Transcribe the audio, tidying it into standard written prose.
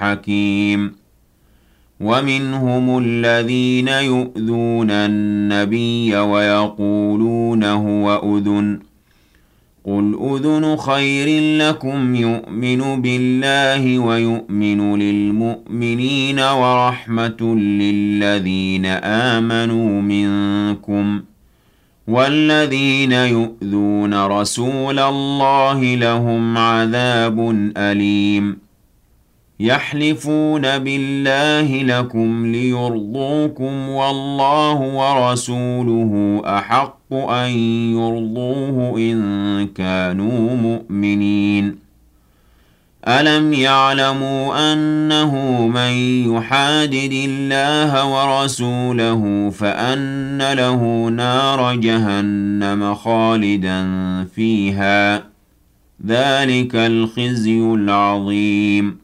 حكيم. ومنهم الذين يؤذون النبي ويقولون هو أذن، قل أذن خير لكم يؤمن بالله ويؤمن للمؤمنين ورحمة للذين آمنوا منكم، والذين يؤذون رسول الله لهم عذاب أليم. يحلفون بالله لكم ليرضوكم والله ورسوله أحق أن يرضوه إن كانوا مؤمنين. ألم يعلموا أنه من يحادد الله ورسوله فأن له نار جهنم خالدا فيها، ذلك الخزي العظيم.